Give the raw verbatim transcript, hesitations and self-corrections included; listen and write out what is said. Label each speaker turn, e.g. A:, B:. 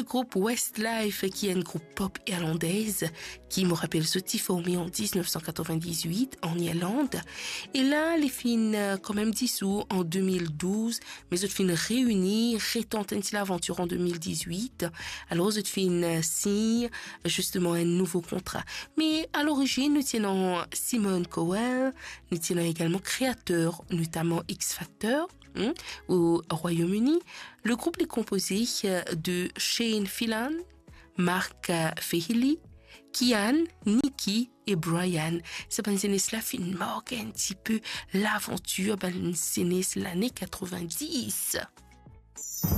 A: groupe Westlife, qui est un groupe pop irlandaise, qui me rappelle ce qui formé en dix-neuf cent quatre-vingt-dix-huit en Irlande. Et là, les filles quand même dissous en deux mille douze, mais autres filles réunies, rétentent l'aventure en deux mille dix-huit. Alors, autres filles signent justement un nouveau contrat. Mais à l'origine, nous tenons Simon Cowell, nous tenons également créateur, notamment X Factor, hein, au Royaume-Uni. Le groupe est composé de Shane Phelan, Mark Fehily, Kian, Nikki et Brian. Ça ben c'est la film marque un petit peu l'aventure ben c'est l'année quatre-vingt-dix.